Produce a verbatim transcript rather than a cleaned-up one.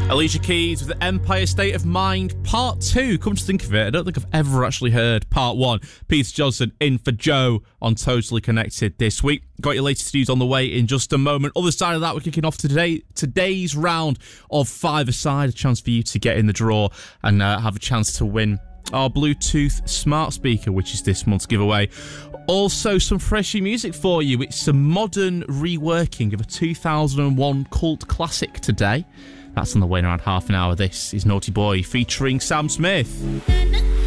Alicia Keys with the Empire State of Mind Part two. Come to think of it, I don't think I've ever actually heard Part one. Peter Johnson in for Joe on Totally Connected this week. Got your latest news on the way in just a moment. Other side of that, we're kicking off today today's round of five-a-side. A chance for you to get in the draw and uh, have a chance to win our Bluetooth smart speaker, which is this month's giveaway. Also, some freshy music for you. It's a modern reworking of a two thousand one cult classic today. That's on the way in around half an hour. This is Naughty Boy featuring Sam Smith.